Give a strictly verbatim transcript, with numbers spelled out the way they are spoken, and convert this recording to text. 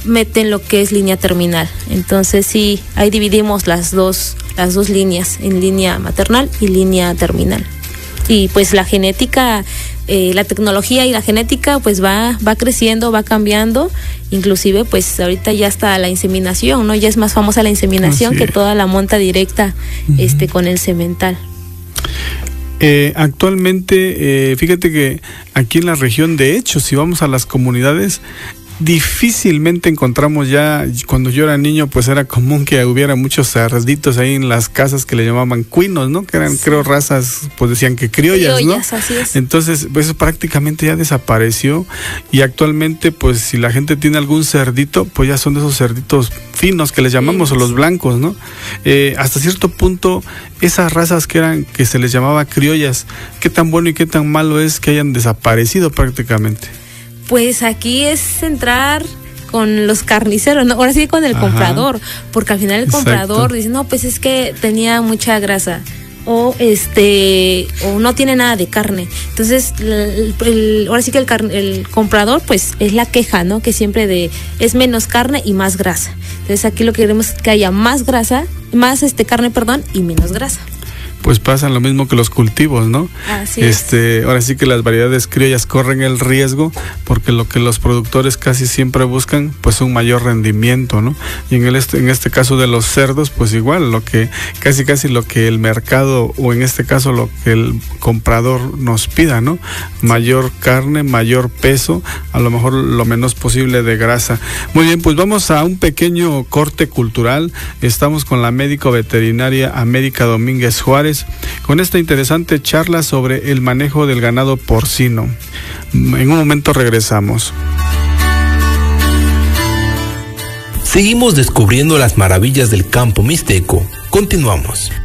meten lo que es línea terminal. Entonces sí, ahí dividimos las dos, las dos líneas, en línea maternal y línea terminal. Y pues la genética, eh, la tecnología y la genética pues va, va creciendo, va cambiando, inclusive pues ahorita ya está la inseminación, ¿no? Ya es más famosa la inseminación Así que es. toda la monta directa uh-huh. este con el semental. Eh, actualmente, eh, fíjate que aquí en la región, de hecho, si vamos a las comunidades, difícilmente encontramos ya, cuando yo era niño, pues era común que hubiera muchos cerditos ahí en las casas que le llamaban cuinos, ¿no? Que eran, sí. creo, razas, pues decían que criollas, criollas ¿no? Así es. Entonces, pues eso prácticamente ya desapareció y actualmente, pues si la gente tiene algún cerdito, pues ya son de esos cerditos finos que les llamamos, sí. o los blancos, ¿no? Eh, hasta cierto punto, esas razas que eran, que se les llamaba criollas, ¿qué tan bueno y qué tan malo es que hayan desaparecido prácticamente? Pues aquí es entrar con los carniceros, ¿no? Ahora sí con el Ajá. comprador, porque al final el Exacto. comprador dice, no, pues es que tenía mucha grasa, o este, o no tiene nada de carne. Entonces, el, el, ahora sí que el, el comprador, pues es la queja, ¿no? Que siempre de, es menos carne y más grasa. Entonces aquí lo que queremos es que haya más grasa, más este carne, perdón, y menos grasa. Pues pasa lo mismo que los cultivos, ¿no? Así este, es. Ahora sí que las variedades criollas corren el riesgo porque lo que los productores casi siempre buscan, pues un mayor rendimiento, ¿no? Y en el este, en este caso de los cerdos, pues igual, lo que casi casi lo que el mercado o en este caso lo que el comprador nos pida, ¿no? Mayor carne, mayor peso, a lo mejor lo menos posible de grasa. Muy bien, pues vamos a un pequeño corte cultural. Estamos con la médico veterinaria América Domínguez Juárez, con esta interesante charla sobre el manejo del ganado porcino. En un momento regresamos. Seguimos descubriendo las maravillas del campo mixteco. Continuamos.